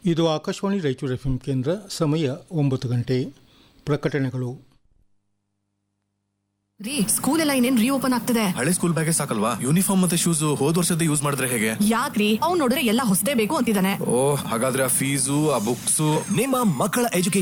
ಇದು ಆಕಾಶವಾಣಿ ರಾಯಚೂರು ಎಫ್ಎಂ ಕೇಂದ್ರ. ಸಮಯ 9 ಗಂಟೆ. ಪ್ರಕಟಣೆಗಳು. ರೀ, ಸ್ಕೂಲ್ ಎಲ್ಲ ಇನ್ನೇನ್ ರೀಓಪನ್ ಆಗ್ತದೆ. ಹಳೆ ಸ್ಕೂಲ್ ಬ್ಯಾಗೇ ಸಾಕಲ್ವಾ? ಯೂನಿಫಾರ್ಮ್ ಮತ್ತೆ ಶೂಸ್ ಹೋದ್ ವರ್ಷದ ಯೂಸ್ ಮಾಡಿದ್ರೆ ಹೇಗೆ? ಯಾಕ್ರಿ, ಅವ್ನು ನೋಡಿದ್ರೆ ಎಲ್ಲ ಹೊಸದೇ ಬೇಕು ಅಂತಿದ್ದಾನೆ. ಹಾಗಾದ್ರೆ ಆ ಫೀಸು, ಆ ಬುಕ್ಸ್. ನಿಮ್ಮ ಮಕ್ಕಳ ಎಜುಕೇಶನ್